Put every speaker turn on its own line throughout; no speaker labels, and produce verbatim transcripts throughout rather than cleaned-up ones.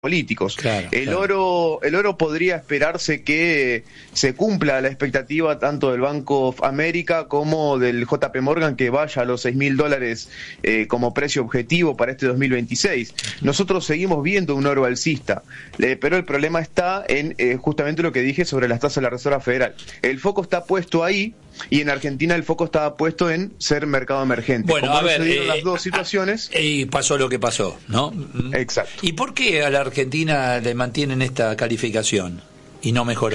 políticos.
Claro,
el
claro.
oro el oro podría esperarse que se cumpla la expectativa tanto del Banco of America como del J P Morgan, que vaya a los seis mil dólares eh, como precio objetivo para este dos mil veintiséis. Nosotros seguimos viendo un oro alcista, eh, pero el problema está en eh, justamente lo que dije sobre las tasas de la Reserva Federal. El foco está puesto ahí, y en Argentina el foco estaba puesto en ser mercado emergente.
Bueno,
Como
a ver,
se dieron
eh,
las dos situaciones.
Y pasó lo que pasó, ¿no?
Exacto.
¿Y por qué a la Argentina le mantienen esta calificación y no mejoró?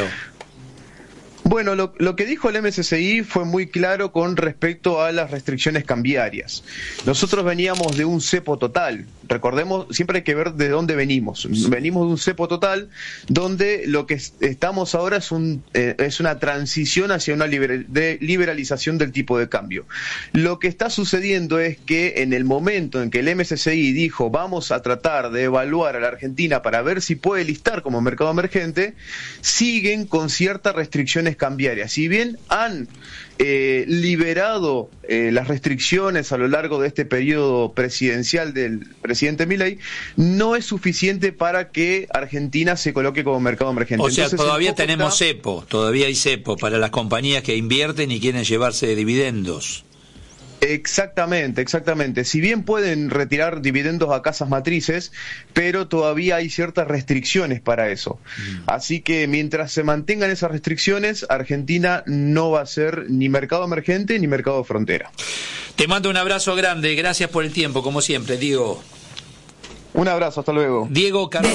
Bueno, lo, lo que dijo el M S C I fue muy claro con respecto a las restricciones cambiarias. Nosotros veníamos de un cepo total. Recordemos, siempre hay que ver de dónde venimos. Venimos de un cepo total donde lo que es, estamos ahora es, un, eh, es una transición hacia una liber, de liberalización del tipo de cambio. Lo que está sucediendo es que en el momento en que el M S C I dijo vamos a tratar de evaluar a la Argentina para ver si puede listar como mercado emergente, siguen con ciertas restricciones cambiarias. Si bien han eh, liberado eh, las restricciones a lo largo de este periodo presidencial del presidente Milei, no es suficiente para que Argentina se coloque como mercado emergente.
O sea,
Entonces,
todavía
el foco
tenemos
está...
cepo, todavía hay cepo para las compañías que invierten y quieren llevarse dividendos.
Exactamente, exactamente. Si bien pueden retirar dividendos a casas matrices, pero todavía hay ciertas restricciones para eso. Mm. Así que mientras se mantengan esas restricciones, Argentina no va a ser ni mercado emergente ni mercado de frontera.
Te mando un abrazo grande, gracias por el tiempo, como siempre, Diego.
Un abrazo, hasta luego.
Diego Car...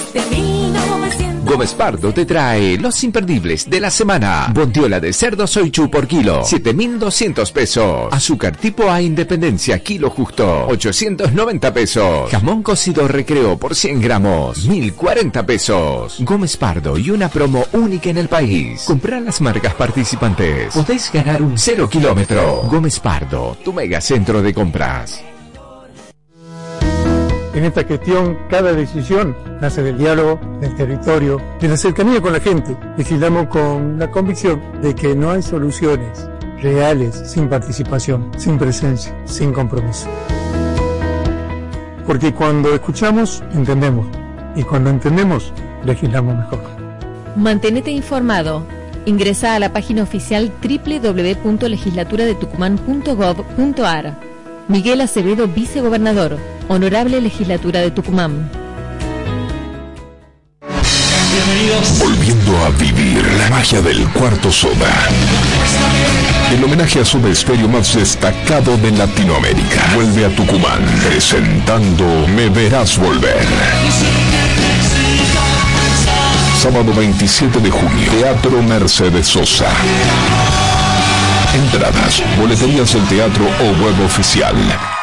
Gómez Pardo te trae los imperdibles de la semana. Bondiola de cerdo soichu por kilo, siete mil doscientos pesos. Azúcar tipo A Independencia, kilo justo, ochocientos noventa pesos. Jamón cocido Recreo por cien gramos, mil cuarenta pesos. Gómez Pardo y una promo única en el país. Comprá las marcas participantes. Podés ganar un cero kilómetro. Gómez Pardo, tu mega centro de compras.
En esta gestión, cada decisión nace del diálogo, del territorio, de la cercanía con la gente. Legislamos con la convicción de que no hay soluciones reales sin participación, sin presencia, sin compromiso. Porque cuando escuchamos, entendemos. Y cuando entendemos, legislamos mejor.
Mantenete informado. Ingresa a la página oficial doble u doble u doble u punto legislatura de tucumán punto gov punto ar. Miguel Acevedo, vicegobernador. Honorable Legislatura de Tucumán.
Bienvenidos. Volviendo a vivir la magia del Cuarto Soda. El homenaje a Soda Stereo más destacado de Latinoamérica. Vuelve a Tucumán presentando Me Verás Volver. Sábado veintisiete de junio, Teatro Mercedes Sosa. Entradas, boleterías del teatro o web oficial.